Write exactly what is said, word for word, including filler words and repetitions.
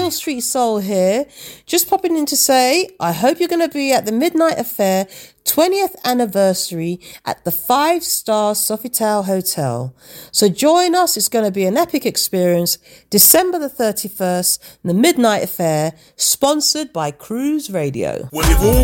Beale Street Soul here. Just popping in to say, I hope you're going to be at the Midnight Affair twentieth anniversary at the five star Sofitel Hotel. So join us. It's going to be an epic experience. December the thirty-first, the Midnight Affair, sponsored by Cruise Radio. Well,